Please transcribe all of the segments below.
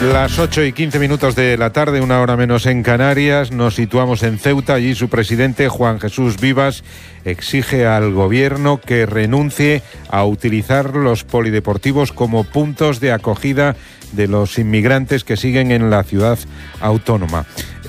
Las 8:15 de la tarde, una hora menos en Canarias, nos situamos en Ceuta. Allí su presidente, Juan Jesús Vivas, exige al gobierno que renuncie a utilizar los polideportivos como puntos de acogida de los inmigrantes que siguen en la ciudad autónoma.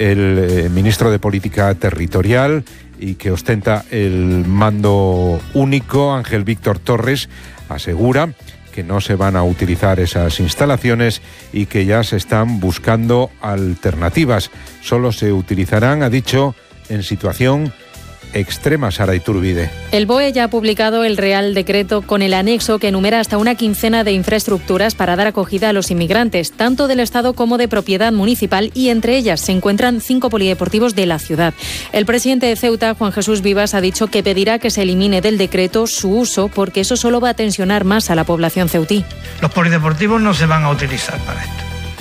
El ministro de Política Territorial y que ostenta el mando único, Ángel Víctor Torres, asegura que no se van a utilizar esas instalaciones y que ya se están buscando alternativas. Solo se utilizarán, ha dicho, en situación extrema. Sara Iturbide. El BOE ya ha publicado el Real Decreto con el anexo que enumera hasta una quincena de infraestructuras para dar acogida a los inmigrantes, tanto del Estado como de propiedad municipal, y entre ellas se encuentran 5 polideportivos de la ciudad. El presidente de Ceuta, Juan Jesús Vivas, ha dicho que pedirá que se elimine del decreto su uso porque eso solo va a tensionar más a la población ceutí. Los polideportivos no se van a utilizar para esto.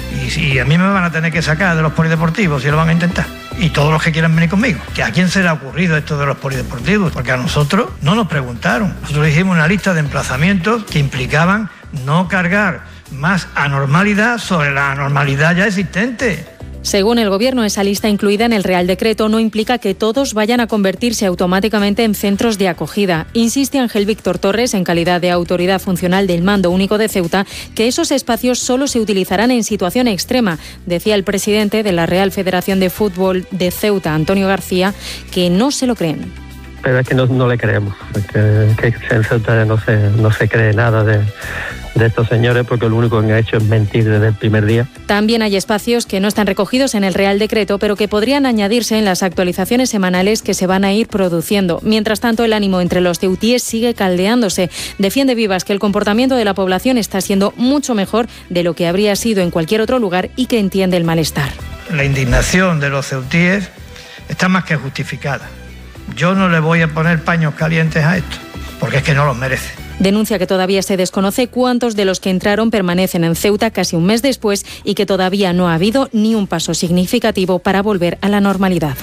Y a mí me van a tener que sacar de los polideportivos si lo van a intentar. Y todos los que quieran venir conmigo. ¿Que a quién se le ha ocurrido esto de los polideportivos? Porque a nosotros no nos preguntaron. Nosotros hicimos una lista de emplazamientos que implicaban no cargar más anormalidad sobre la anormalidad ya existente. Según el Gobierno, esa lista incluida en el Real Decreto no implica que todos vayan a convertirse automáticamente en centros de acogida. Insiste Ángel Víctor Torres, en calidad de autoridad funcional del Mando Único de Ceuta, que esos espacios solo se utilizarán en situación extrema. Decía el presidente de la Real Federación de Fútbol de Ceuta, Antonio García, que no se lo creen. Pero es que no le creemos, que en Ceuta no se cree nada de estos señores, porque lo único que han hecho es mentir desde el primer día. También hay espacios que no están recogidos en el Real Decreto, pero que podrían añadirse en las actualizaciones semanales que se van a ir produciendo. Mientras tanto, el ánimo entre los ceutíes sigue caldeándose. Defiende Vivas que el comportamiento de la población está siendo mucho mejor de lo que habría sido en cualquier otro lugar y que entiende el malestar. La indignación de los ceutíes está más que justificada. Yo no le voy a poner paños calientes a esto, porque es que no los merece. Denuncia que todavía se desconoce cuántos de los que entraron permanecen en Ceuta casi un mes después y que todavía no ha habido ni un paso significativo para volver a la normalidad.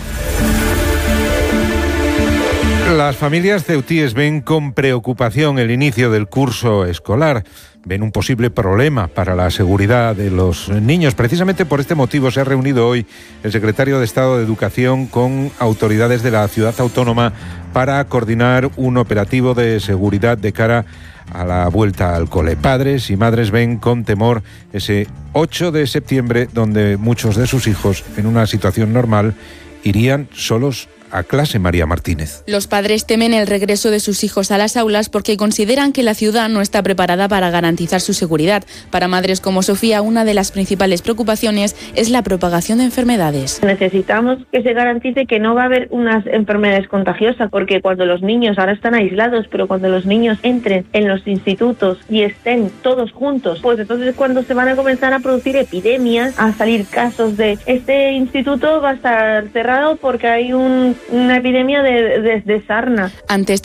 Las familias ceutíes ven con preocupación el inicio del curso escolar. Ven un posible problema para la seguridad de los niños. Precisamente por este motivo se ha reunido hoy el secretario de Estado de Educación con autoridades de la ciudad autónoma para coordinar un operativo de seguridad de cara a la vuelta al cole. Padres y madres ven con temor ese 8 de septiembre, donde muchos de sus hijos, en una situación normal, irían solos a clase. María Martínez. Los padres temen el regreso de sus hijos a las aulas porque consideran que la ciudad no está preparada para garantizar su seguridad. Para madres como Sofía, una de las principales preocupaciones es la propagación de enfermedades. Necesitamos que se garantice que no va a haber unas enfermedades contagiosas, porque cuando los niños ahora están aislados, pero cuando los niños entren en los institutos y estén todos juntos, pues entonces es cuando se van a comenzar a producir epidemias, a salir casos de este instituto va a estar cerrado porque hay una epidemia de sarna. Ante